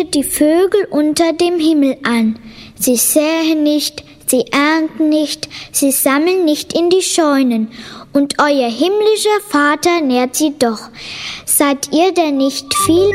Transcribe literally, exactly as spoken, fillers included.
Sehet die Vögel unter dem Himmel an. Sie säen nicht, sie ernten nicht, sie sammeln nicht in die Scheunen. Und euer himmlischer Vater nährt sie doch. Seid ihr denn nicht viel